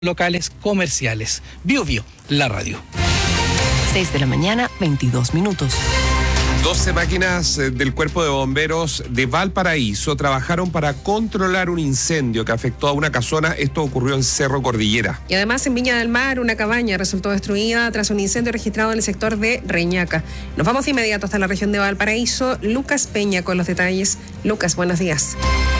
locales comerciales. Bio Bio, la radio. 6 de la mañana, 22 minutos. 12 máquinas del Cuerpo de Bomberos de Valparaíso trabajaron para controlar un incendio que afectó a una casona. Esto ocurrió en Cerro Cordillera. Y además en Viña del Mar, una cabaña resultó destruida tras un incendio registrado en el sector de Reñaca. Nos vamos de inmediato hasta la región de Valparaíso. Lucas Peña con los detalles. Lucas, buenos días.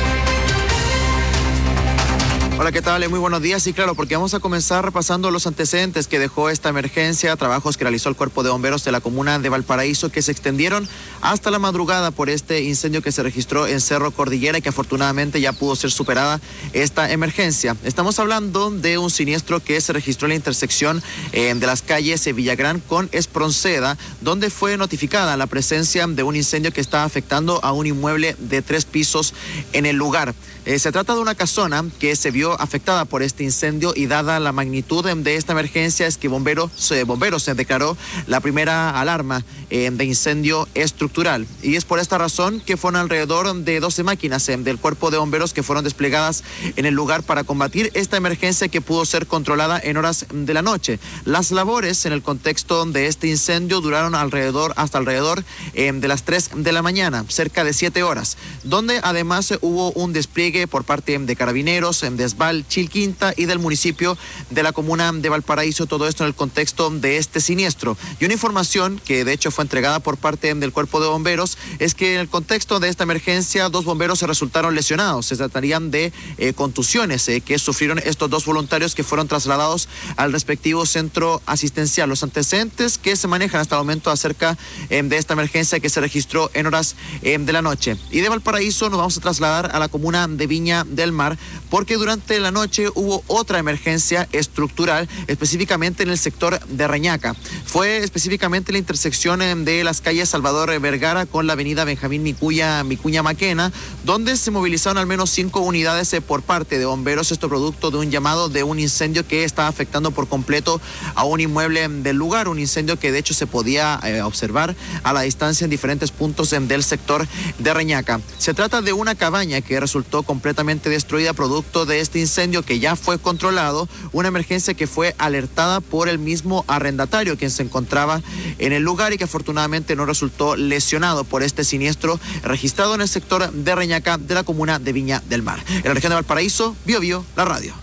Hola, ¿qué tal? Muy buenos días. Y claro, porque vamos a comenzar repasando los antecedentes que dejó esta emergencia, trabajos que realizó el Cuerpo de Bomberos de la comuna de Valparaíso, que se extendieron hasta la madrugada por este incendio que se registró en Cerro Cordillera y que afortunadamente ya pudo ser superada esta emergencia. Estamos hablando de un siniestro que se registró en la intersección de las calles Villagrán con Espronceda, donde fue notificada la presencia de un incendio que está afectando a un inmueble de 3 pisos en el lugar. Se trata de una casona que se vio afectada por este incendio y dada la magnitud de esta emergencia es que bomberos se declaró la primera alarma de incendio estructural. Y es por esta razón que fueron alrededor de 12 máquinas del Cuerpo de Bomberos que fueron desplegadas en el lugar para combatir esta emergencia que pudo ser controlada en horas de la noche. Las labores en el contexto de este incendio duraron hasta alrededor de las 3 de la mañana, cerca de 7 horas, donde además hubo un despliegue por parte de carabineros, de SBAL, Chilquinta y del municipio de la comuna de Valparaíso, todo esto en el contexto de este siniestro. Y una información que de hecho fue entregada por parte del Cuerpo de Bomberos es que en el contexto de esta emergencia 2 bomberos se resultaron lesionados. Se tratarían de contusiones que sufrieron estos 2 voluntarios que fueron trasladados al respectivo centro asistencial. Los antecedentes que se manejan hasta el momento acerca de esta emergencia que se registró en horas de la noche. Y de Valparaíso nos vamos a trasladar a la comuna de Viña del Mar, porque durante la noche hubo otra emergencia estructural, específicamente en el sector de Reñaca. Fue específicamente la intersección de las calles Salvador Vergara con la avenida Benjamín Vicuña Maquena, donde se movilizaron al menos 5 unidades por parte de bomberos, esto producto de un llamado de un incendio que estaba afectando por completo a un inmueble del lugar, un incendio que de hecho se podía observar a la distancia en diferentes puntos del sector de Reñaca. Se trata de una cabaña que resultó completamente destruida producto de este incendio que ya fue controlado, una emergencia que fue alertada por el mismo arrendatario quien se encontraba en el lugar y que afortunadamente no resultó lesionado por este siniestro registrado en el sector de Reñaca de la comuna de Viña del Mar. En la región de Valparaíso, Bio Bio, la radio.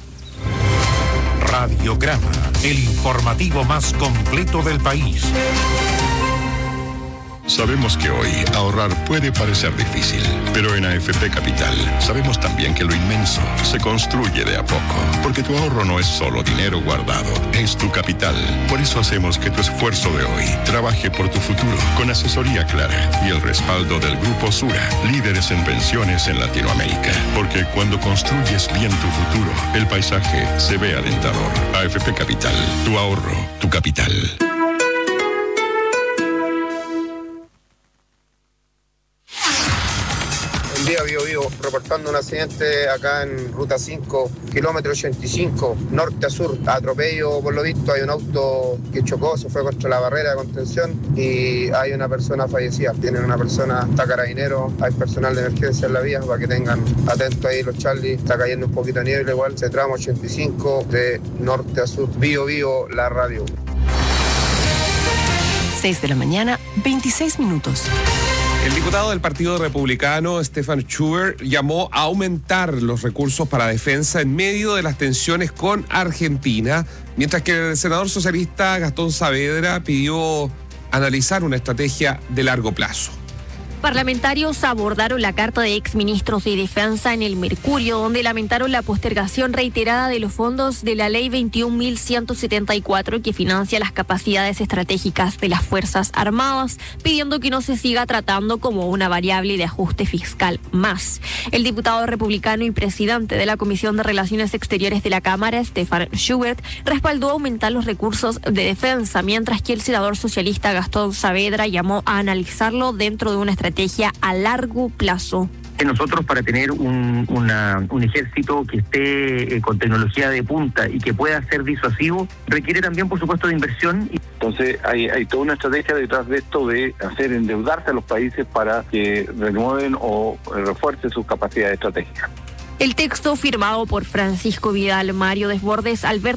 Radiograma, el informativo más completo del país. Sabemos que hoy ahorrar puede parecer difícil, pero en AFP Capital sabemos también que lo inmenso se construye de a poco, porque tu ahorro no es solo dinero guardado, es tu capital. Por eso hacemos que tu esfuerzo de hoy trabaje por tu futuro, con asesoría clara y el respaldo del Grupo Sura, líderes en pensiones en Latinoamérica. Porque cuando construyes bien tu futuro, el paisaje se ve alentador. AFP Capital, tu ahorro, tu capital. Bio Bio, reportando un accidente acá en Ruta 5, kilómetro 85, norte a sur, atropello por lo visto, hay un auto que chocó, se fue contra la barrera de contención y hay una persona fallecida, tienen una persona, está carabinero, hay personal de emergencia en la vía para que tengan atentos ahí los Charlie, está cayendo un poquito de niebla igual, se tramo 85 de norte a sur, Bio Bio, la radio. 6 de la mañana, 26 minutos. El diputado del Partido Republicano, Stefan Schubert, llamó a aumentar los recursos para defensa en medio de las tensiones con Argentina, mientras que el senador socialista Gastón Saavedra pidió analizar una estrategia de largo plazo. Parlamentarios abordaron la carta de exministros de Defensa en el Mercurio, donde lamentaron la postergación reiterada de los fondos de la Ley 21.174 que financia las capacidades estratégicas de las Fuerzas Armadas, pidiendo que no se siga tratando como una variable de ajuste fiscal más. El diputado republicano y presidente de la Comisión de Relaciones Exteriores de la Cámara, Stefan Schubert, respaldó aumentar los recursos de defensa, mientras que el senador socialista Gastón Saavedra llamó a analizarlo dentro de una estrategia a largo plazo. Nosotros, para tener un ejército que esté con tecnología de punta y que pueda ser disuasivo, requiere también, por supuesto, de inversión. Entonces hay toda una estrategia detrás de esto de hacer endeudarse a los países para que renueven o refuercen sus capacidades estratégicas. El texto firmado por Francisco Vidal, Mario Desbordes, Alberto